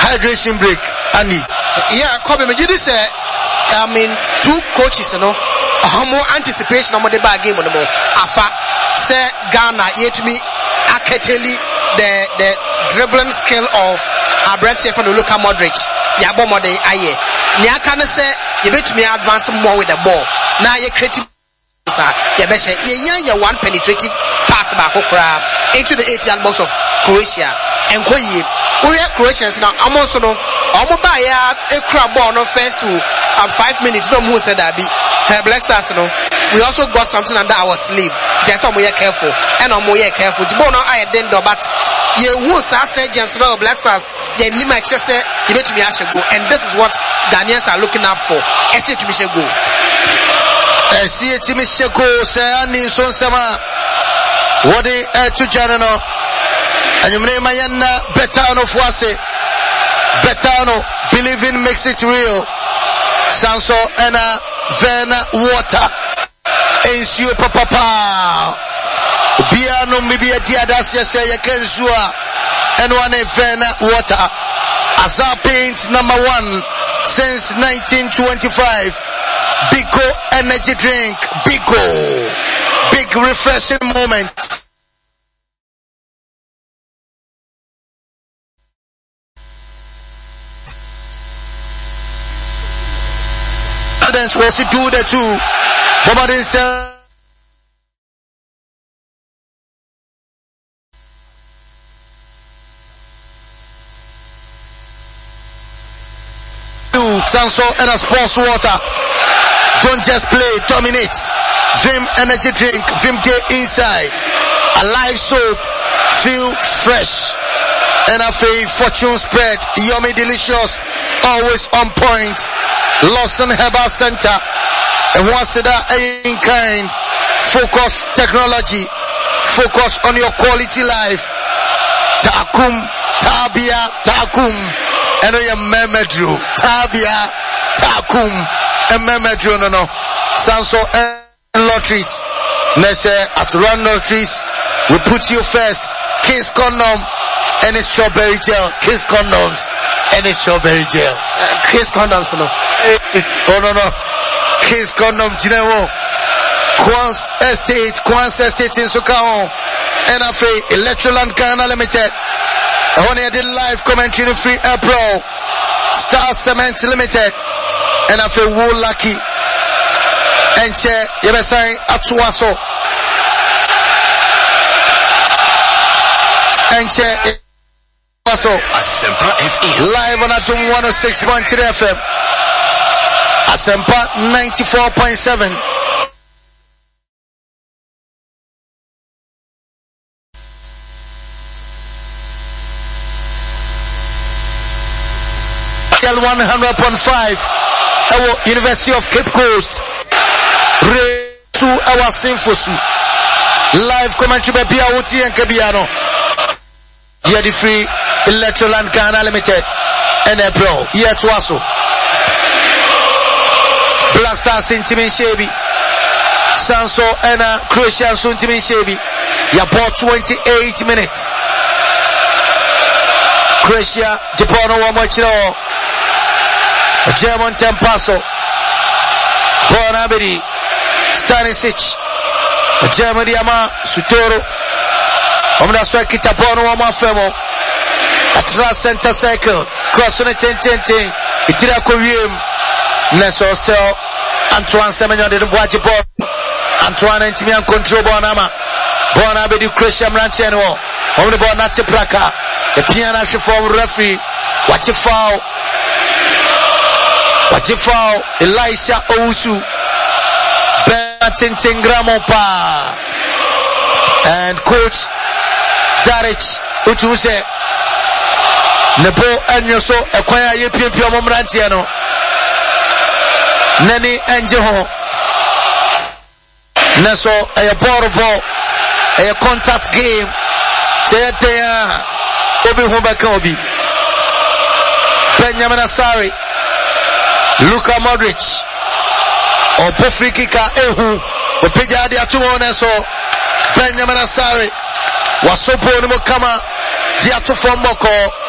hydration break. Andy. Yeah, Kobe, you say, I mean, two coaches, you know, more anticipation on the bad game on the more. Afa, say Ghana, yet me, accurately, the dribbling skill of Abrante from the Luka Modric. Yabo Mode, aye. Nya can say, you bet me advance more with the ball. Now you creative. You one penetrating pass back into the 80-yard box of Croatia. And we are Croatians now. I'm also no. I'm buy a crab ball no first to 5 minutes. No more said that be Black Stars. No, we also got something under our sleeve. Just so we are careful and I'm more careful. The ball now I didn't do, but you who say just no Black Stars. You need my chest. You need to be should go, and this is what Ghanaians are looking up for. I say to me should go. See it, Mishako, say, Andy Sonsama. What to Janano? And you name Mayana Betano Fuase. Betano, believing makes it real. Sanso Ena Vena Water. Ensure Papa. Biano Mibia Diadasia say Yakensua. And one Vena Water. Azar Paint number 1 since 1925. Biko energy drink, Biko. Big refreshing moment. Students was to do the two. Baba didn't say. Sanso and a sports water. Don't just play, dominate. Vim energy drink, Vim Day inside. A live soap, feel fresh. NFA fortune spread, yummy delicious, always on point. Lawson Herbal Center. And once that in kind, focus technology, focus on your quality life. Takum, Tabia, Takum. And I am Memedru, Tabia, Takum. And Memedru no. Sanso and lotteries. Nese at Run Lotteries. We put you first. Kiss condom and a strawberry gel. Kiss condoms and a strawberry gel. Kiss condoms no. Oh no. Kiss condom Jinewo. Quans Estate in Sukao. NFA Electroland Ghana Limited. Only I did live commentary in free April. Star Cement Limited. And I feel wool lucky. And chair, you were saying Atuaso. And chair, Atuaso. Live on Atum 106.3 FM. Asempa 94.7. L 100.5. University of Cape Coast. To our Sinfosu. Live commentary by Biauti and Kabiano. Here the free Electroland Ghana Limited. And April. Here to also. Black Stars in Timin Shebi. Sanso and Croatia in Timin Shebi. You bought 28 minutes. Croatia, Depono Wamachino. German Tempaso. Born Abedi. Stanisic. Germany Ama Sutoro. Omna Swakita Bono Ama Femo. Atra center cycle. Crossing it 10-10. Itira Koreum. Neso still. Antoine Semenyo did watch a ball. Antoine and Timian control Bonama. Born Abedi Christian Rancheno. Only born Nachi Plaka. The piano form referee. Watch a foul. Watch a foul. Elisha Owusu. Tintingramopa. And coach Darich Utuse. Nebo Enyoso Ekwaya Yepio Momrantiano. Nani Anjeho. Neso a ball, a contact game. Tetea Obi Hobakobi. Benjamin Asari. Luka Modric. Opo free kicker Ehu. Opeja dia tuone so. Benjamin Asari. Wasopo ni mukama. Dia tu from Moko.